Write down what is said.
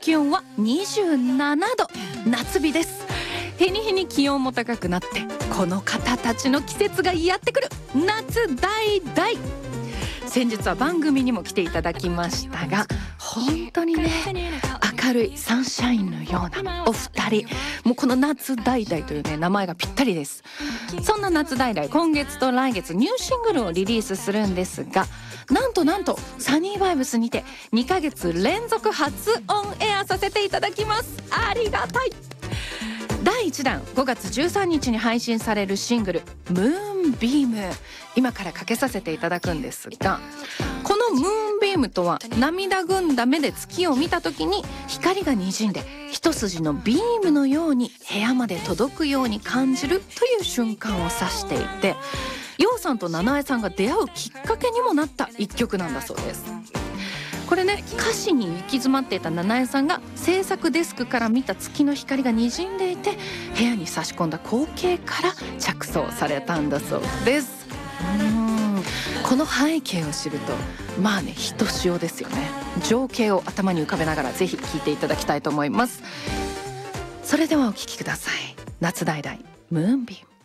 気温は27度、夏日です。日に日に気温も高くなって、この方たちの季節がやってくる夏大大。先日は番組にも来ていただきましたが、本当にね、明るいサンシャインのようなお二人、もうこの夏大大というね名前がぴったりです。そんな夏大大、今月と来月ニューシングルをリリースするんですが、なんとサニーバイブスにて2ヶ月連続初オンエアさせていただきます。ありがたい。第1弾5月13日に配信されるシングル「ムーンビーム」、今からかけさせていただくんですが、このムーンビームとは涙ぐんだ目で月を見た時に光が滲んで一筋のビームのように部屋まで届くように感じるという瞬間を指していて、陽さんと七重さんが出会うきっかけにもなった一曲なんだそうです。これね、歌詞に行き詰まっていた七重さんが制作デスクから見た月の光が滲んでいて部屋に差し込んだ光景から着想されたんだそうです。この背景を知るとまあね、ひとしおですよね。情景を頭に浮かべながらぜひ聴いていただきたいと思います。それではお聴きください。夏大大ムーンビーム。